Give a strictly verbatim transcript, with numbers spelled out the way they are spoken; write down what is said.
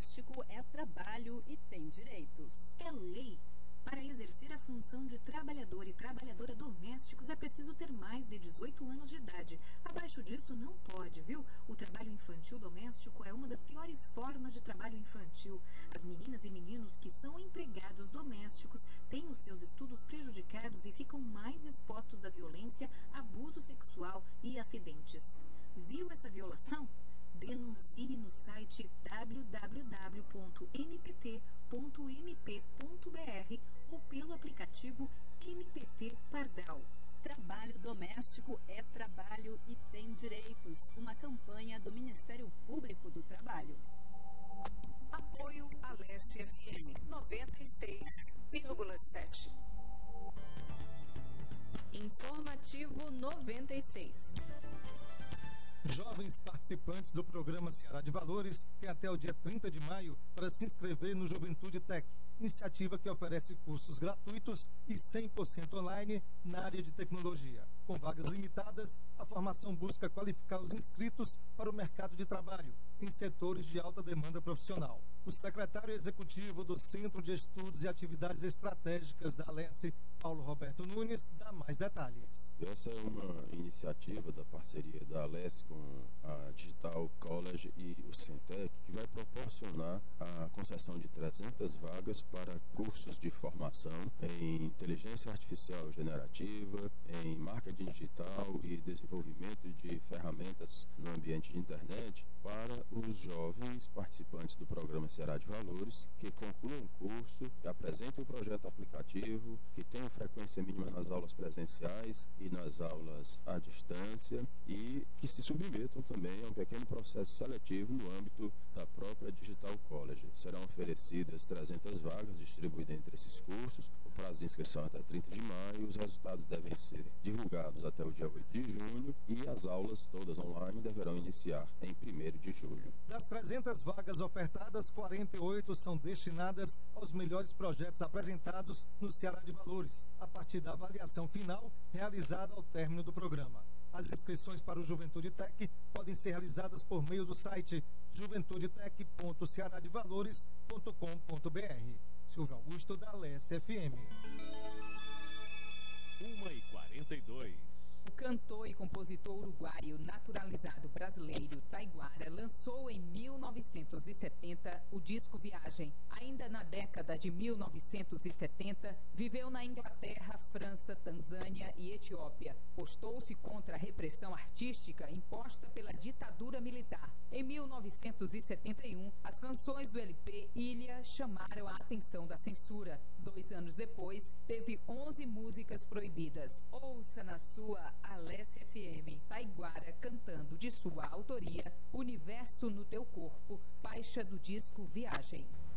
doméstico é trabalho e tem direitos. É lei. Para exercer a função de trabalhador e trabalhadora domésticos é preciso ter mais de dezoito anos de idade. Abaixo disso não pode, viu? O trabalho infantil doméstico é uma das piores formas de trabalho infantil. As meninas e meninos que são empregados domésticos têm os seus estudos prejudicados e ficam mais expostos à violência, abuso sexual e acidentes. Viu essa violação? Denuncie no site w w w ponto m p t ponto m p ponto b r ou pelo aplicativo M P T Pardal. Trabalho doméstico é trabalho e tem direitos. Uma campanha do Ministério Público do Trabalho. Apoio Alesse F M noventa e seis vírgula sete. Informativo noventa e seis. Jovens participantes do programa Ceará de Valores têm até o dia trinta de maio para se inscrever no Juventude Tech, iniciativa que oferece cursos gratuitos e cem por cento online na área de tecnologia. Com vagas limitadas, a formação busca qualificar os inscritos para o mercado de trabalho em setores de alta demanda profissional. O secretário executivo do Centro de Estudos e Atividades Estratégicas da Alesse, Paulo Roberto Nunes, dá mais detalhes. Essa é uma iniciativa da parceria da Alesse com a Digital College e o Centec, que vai proporcionar a concessão de trezentas vagas para cursos de formação em inteligência artificial generativa, em marketing digital e desenvolvimento de ferramentas no ambiente de internet para os jovens participantes do programa Ceará de Valores que concluam o curso, que apresentem o projeto aplicativo, que tenham frequência mínima nas aulas presenciais e nas aulas à distância e que se submetam também a um pequeno processo seletivo no âmbito da própria Digital College. Serão oferecidas trezentas vagas distribuídas entre esses cursos. O prazo de inscrição é até trinta de maio. Os resultados devem ser divulgados até o dia oito de junho e as aulas todas online deverão iniciar em primeiro de julho. Das trezentas vagas ofertadas, quarenta e oito são destinadas aos melhores projetos apresentados no Ceará de Valores, a partir da avaliação final realizada ao término do programa. As inscrições para o Juventude Tech podem ser realizadas por meio do site juventudetech ponto cearadevalores ponto com ponto b r. Silvio Augusto, da Alesse F M. uma e quarenta e dois. O cantor e compositor uruguaio naturalizado brasileiro Taiguara lançou em mil novecentos e setenta o disco Viagem. Ainda na década de mil novecentos e setenta, viveu na Inglaterra, França, Tanzânia e Etiópia. Postou-se contra a repressão artística imposta pela ditadura militar. Em mil novecentos e setenta e um, as canções do L P Ilha chamaram a atenção da censura. Dois anos depois, teve onze músicas proibidas. Ouça na sua Alesse F M, Taiguara cantando de sua autoria Universo no Teu Corpo, faixa do disco Viagem.